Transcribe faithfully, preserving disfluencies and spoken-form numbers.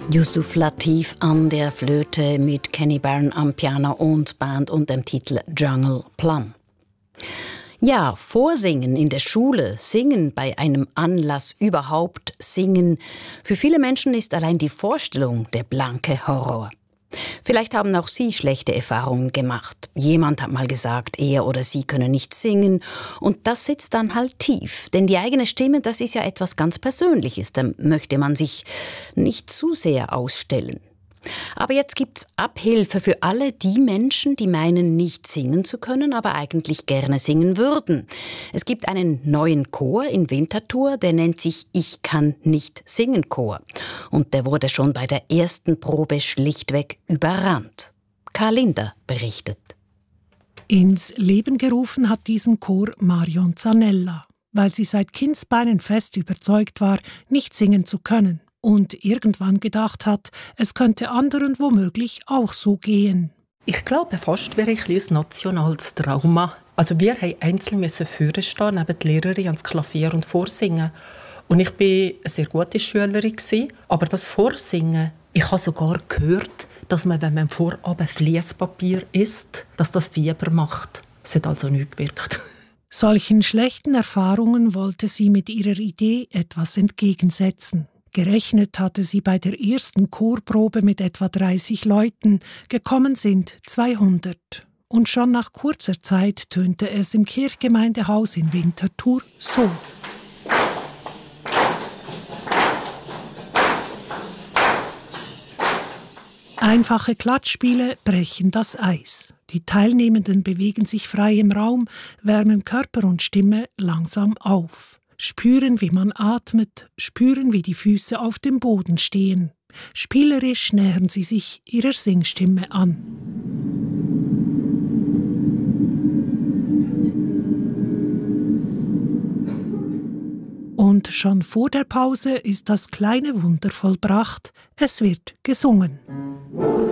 Yusuf Lateef an der Flöte mit Kenny Barron am Piano und Band und dem Titel Jungle Plum. Ja, Vorsingen in der Schule, Singen bei einem Anlass, überhaupt Singen. Für viele Menschen ist allein die Vorstellung der blanke Horror. Vielleicht haben auch Sie schlechte Erfahrungen gemacht. Jemand hat mal gesagt, er oder sie können nicht singen. Und das sitzt dann halt tief. Denn die eigene Stimme, das ist ja etwas ganz Persönliches. Da möchte man sich nicht zu sehr ausstellen. Aber jetzt gibt's Abhilfe für alle die Menschen, die meinen, nicht singen zu können, aber eigentlich gerne singen würden. Es gibt einen neuen Chor in Winterthur, der nennt sich Ich kann nicht singen Chor. Und der wurde schon bei der ersten Probe schlichtweg überrannt. Karl Linder berichtet. Ins Leben gerufen hat diesen Chor Marion Zanella, weil sie seit Kindsbeinen fest überzeugt war, nicht singen zu können. Und irgendwann gedacht hat, es könnte anderen womöglich auch so gehen. Ich glaube, fast wäre ich ein nationales Trauma. Also wir mussten einzeln vorne stehen, neben der Lehrerin ans Klavier und vorsingen. Und ich war eine sehr gute Schülerin, aber das Vorsingen, ich habe sogar gehört, dass man, wenn man vorab Fliesspapier isst, dass das Fieber macht. Es hat also nichts gewirkt. Solchen schlechten Erfahrungen wollte sie mit ihrer Idee etwas entgegensetzen. Gerechnet hatte sie bei der ersten Chorprobe mit etwa dreißig Leuten, gekommen sind zweihundert. Und schon nach kurzer Zeit tönte es im Kirchgemeindehaus in Winterthur so. Einfache Klatschspiele brechen das Eis. Die Teilnehmenden bewegen sich frei im Raum, wärmen Körper und Stimme langsam auf. Spüren, wie man atmet, spüren, wie die Füße auf dem Boden stehen. Spielerisch nähern sie sich ihrer Singstimme an. Und schon vor der Pause ist das kleine Wunder vollbracht. Es wird gesungen.